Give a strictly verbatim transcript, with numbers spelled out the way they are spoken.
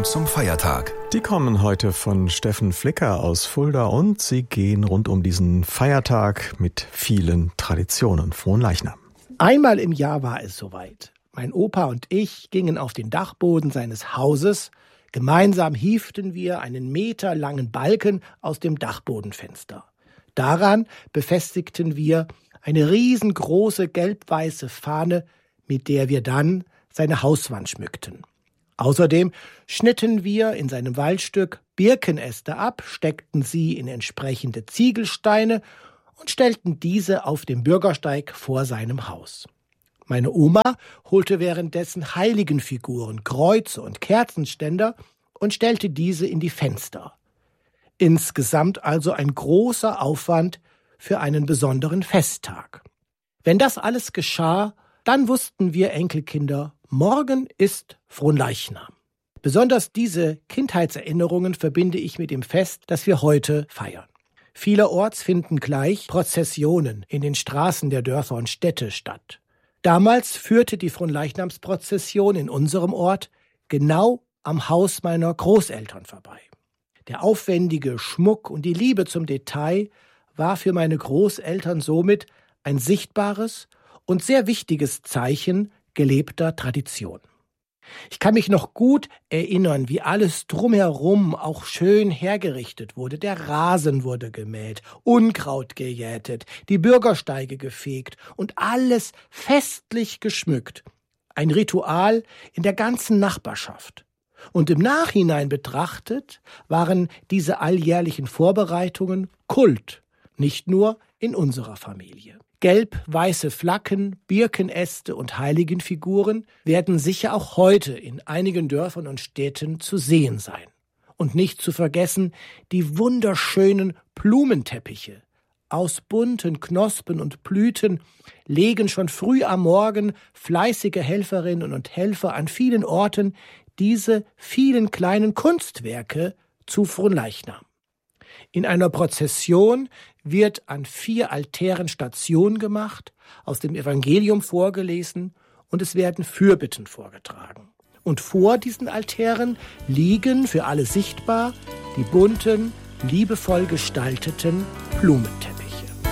Meldungen zum Feiertag. Die kommen heute von Steffen Flicker aus Fulda und sie gehen rund um diesen Feiertag mit vielen Traditionen. Frohen Leichnam. Einmal im Jahr war es soweit. Mein Opa und ich gingen auf den Dachboden seines Hauses. Gemeinsam hieften wir einen meterlangen Balken aus dem Dachbodenfenster. Daran befestigten wir eine riesengroße gelb-weiße Fahne, mit der wir dann seine Hauswand schmückten. Außerdem schnitten wir in seinem Waldstück Birkenäste ab, steckten sie in entsprechende Ziegelsteine und stellten diese auf dem Bürgersteig vor seinem Haus. Meine Oma holte währenddessen Heiligenfiguren, Kreuze und Kerzenständer und stellte diese in die Fenster. Insgesamt also ein großer Aufwand für einen besonderen Festtag. Wenn das alles geschah, dann wussten wir Enkelkinder, morgen ist Fronleichnam. Besonders diese Kindheitserinnerungen verbinde ich mit dem Fest, das wir heute feiern. Vielerorts finden gleich Prozessionen in den Straßen der Dörfer und Städte statt. Damals führte die Fronleichnamsprozession in unserem Ort genau am Haus meiner Großeltern vorbei. Der aufwendige Schmuck und die Liebe zum Detail war für meine Großeltern somit ein sichtbares und sehr wichtiges Zeichen gelebter Tradition. Ich kann mich noch gut erinnern, wie alles drumherum auch schön hergerichtet wurde. Der Rasen wurde gemäht, Unkraut gejätet, die Bürgersteige gefegt und alles festlich geschmückt. Ein Ritual in der ganzen Nachbarschaft. Und im Nachhinein betrachtet waren diese alljährlichen Vorbereitungen Kult, nicht nur in unserer Familie. Gelb-weiße Flaggen, Birkenäste und Heiligenfiguren werden sicher auch heute in einigen Dörfern und Städten zu sehen sein. Und nicht zu vergessen die wunderschönen Blumenteppiche. Aus bunten Knospen und Blüten legen schon früh am Morgen fleißige Helferinnen und Helfer an vielen Orten diese vielen kleinen Kunstwerke zu Fronleichnam. In einer Prozession wird an vier Altären Station gemacht, aus dem Evangelium vorgelesen und es werden Fürbitten vorgetragen. Und vor diesen Altären liegen für alle sichtbar die bunten, liebevoll gestalteten Blumenteppiche.